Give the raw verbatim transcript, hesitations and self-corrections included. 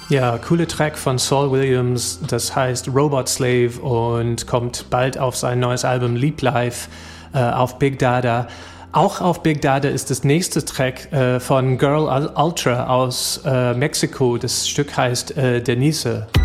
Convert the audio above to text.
Ja, coole Track von Saul Williams, das heißt Robot Slave und kommt bald auf sein neues Album Leap Life äh, auf Big Dada. Auch auf Big Dada ist das nächste Track äh, von Girl Ultra aus äh, Mexiko. Das Stück heißt äh, Denise.